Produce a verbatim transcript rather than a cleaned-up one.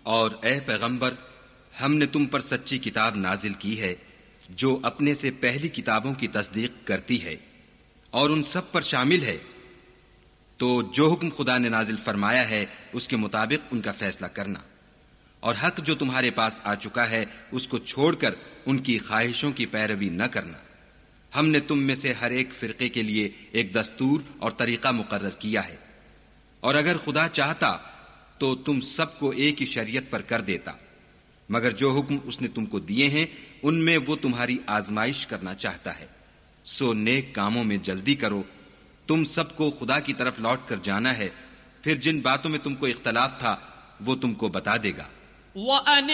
और ए पैगंबर, हमने तुम पर सच्ची किताब नाजिल की है जो अपने से पहली किताबों की तस्दीक करती है और उन सब पर शामिल है। तो जो हुक्म खुदा ने नाजिल फरमाया है उसके मुताबिक उनका फैसला करना, और हक जो तुम्हारे पास आ चुका है उसको छोड़कर उनकी ख्वाहिशों की पैरवी न करना। हमने तुम में से हर एक फिरके के लिए एक दस्तूर और तरीका मुकर्रर किया है, और अगर खुदा चाहता तो तुम सबको एक ही शरीयत पर कर देता, मगर जो हुक्म उसने तुमको दिए हैं उनमें वो तुम्हारी आजमाइश करना चाहता है। सो नेक कामों में जल्दी करो, तुम सबको खुदा की तरफ लौट कर जाना है, फिर जिन बातों में तुमको इख्तलाफ था वो तुमको बता देगा।